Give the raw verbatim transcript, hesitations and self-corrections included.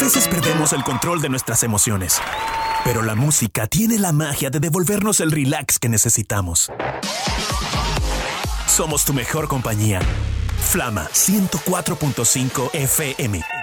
veces perdemos el control de nuestras emociones, pero la música tiene la magia de devolvernos el relax que necesitamos. Somos tu mejor compañía. Flama ciento cuatro punto cinco F M.